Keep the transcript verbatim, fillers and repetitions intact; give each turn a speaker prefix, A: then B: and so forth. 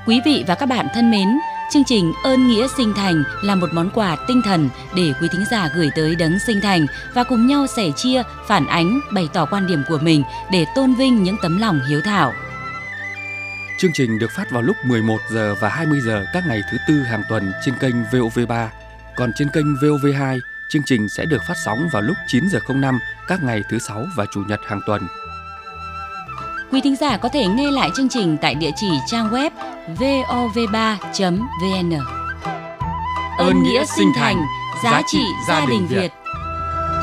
A: Quý vị và các bạn thân mến, chương trình Ơn Nghĩa Sinh Thành là một món quà tinh thần để quý thính giả gửi tới Đấng Sinh Thành và cùng nhau sẻ chia, phản ánh, bày tỏ quan điểm của mình để tôn vinh những tấm lòng hiếu thảo.
B: Chương trình được phát vào lúc mười một giờ và hai mươi giờ các ngày thứ tư hàng tuần trên kênh vê o vê ba. Còn trên kênh vê o vê hai, chương trình sẽ được phát sóng vào lúc chín giờ không năm các ngày thứ sáu và chủ nhật hàng tuần.
A: Quý thính giả có thể nghe lại chương trình tại địa chỉ trang web vov ba chấm vn.
B: Ơn Nghĩa Sinh Thành, giá trị gia đình Việt.